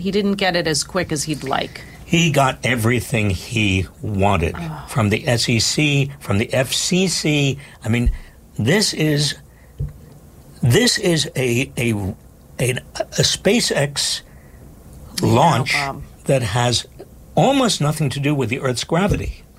He didn't get it as quick as he'd like. He got everything he wanted from the SEC, from the FCC. I mean, this is a SpaceX launch that has almost nothing to do with the Earth's gravity.